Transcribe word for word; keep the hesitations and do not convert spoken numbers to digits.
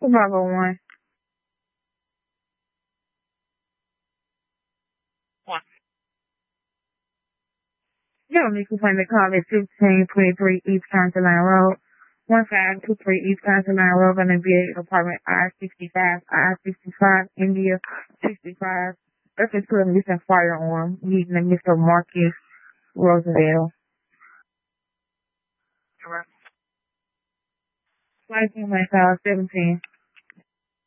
five oh one. You don't need to find the call at fifteen twenty-three East Counseline Road, one five two three East Counseline Road, gonna be apartment I sixty-five, I sixty-five, India sixty-five. Reference to a missing firearm, needing a Mister Marcus Roosevelt. Correct. License one seventeen.